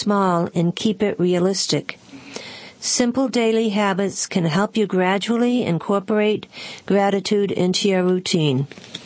small and keep it realistic. Simple daily habits can help you gradually incorporate gratitude into your routine.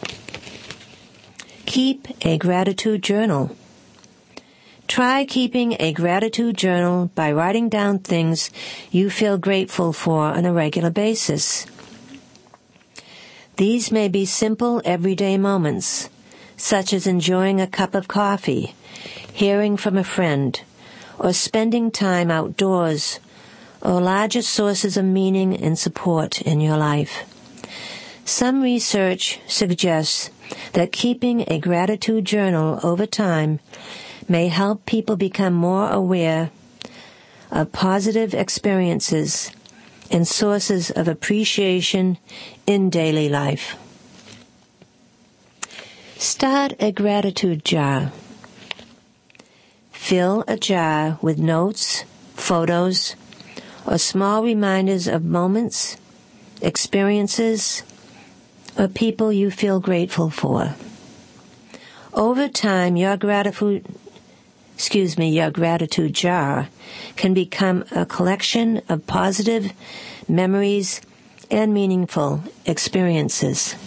Keep a gratitude journal. Try keeping a gratitude journal by writing down things you feel grateful for on a regular basis. These may be simple everyday moments, such as enjoying a cup of coffee, hearing from a friend, or spending time outdoors, or larger sources of meaning and support in your life. Some research suggests that keeping a gratitude journal over time may help people become more aware of positive experiences and sources of appreciation in daily life. Start a gratitude jar. Fill a jar with notes, photos, or small reminders of moments, experiences, or people you feel grateful for. Over time, your gratitude jar can become a collection of positive memories and meaningful experiences.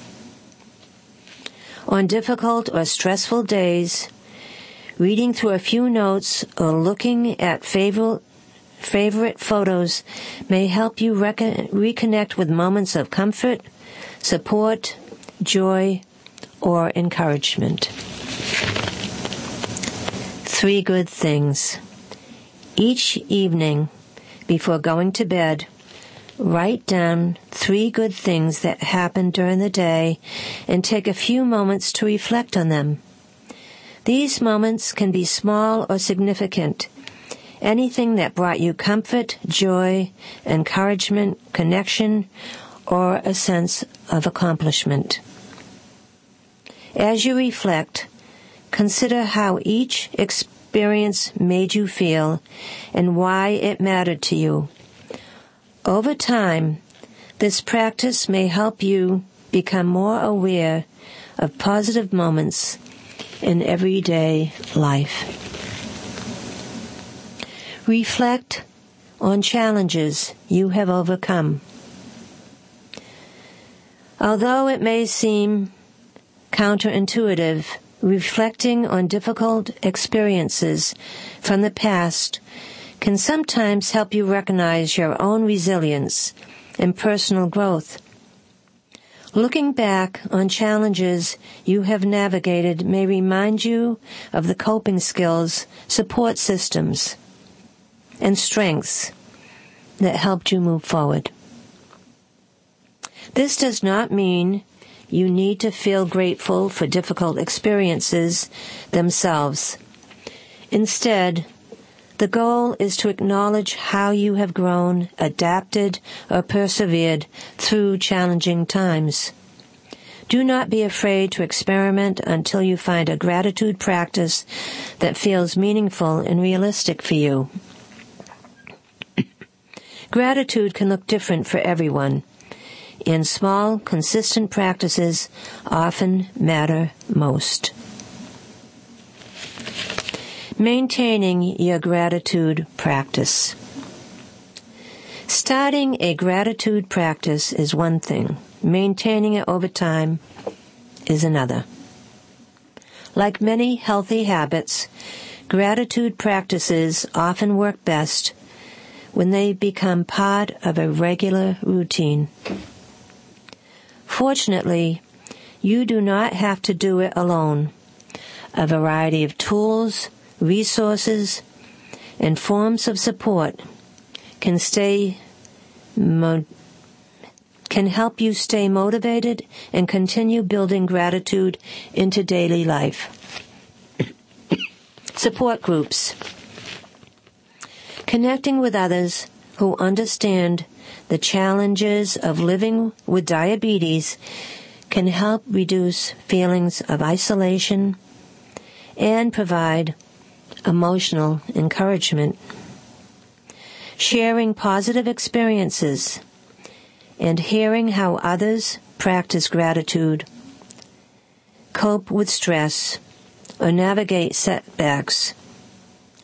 On difficult or stressful days, reading through a few notes or looking at favorite photos may help you reconnect with moments of comfort, support, joy, or encouragement. 3 good things. Each evening, before going to bed, write down 3 good things that happened during the day and take a few moments to reflect on them. These moments can be small or significant. Anything that brought you comfort, joy, encouragement, connection, or a sense of accomplishment. As you reflect, consider how each experience made you feel and why it mattered to you. Over time, this practice may help you become more aware of positive moments in everyday life. Reflect on challenges you have overcome. Although it may seem counterintuitive, reflecting on difficult experiences from the past can sometimes help you recognize your own resilience and personal growth. Looking back on challenges you have navigated may remind you of the coping skills, support systems, and strengths that helped you move forward. This does not mean you need to feel grateful for difficult experiences themselves. Instead, the goal is to acknowledge how you have grown, adapted, or persevered through challenging times. Do not be afraid to experiment until you find a gratitude practice that feels meaningful and realistic for you. Gratitude can look different for everyone, and small, consistent practices often matter most. Maintaining your gratitude practice. Starting a gratitude practice is one thing. Maintaining it over time is another. Like many healthy habits, gratitude practices often work best when they become part of a regular routine. Fortunately, you do not have to do it alone. A variety of tools, resources, and forms of support can help you stay motivated and continue building gratitude into daily life. Support groups. Connecting with others who understand the challenges of living with diabetes can help reduce feelings of isolation and provide emotional encouragement. Sharing positive experiences and hearing how others practice gratitude, cope with stress, or navigate setbacks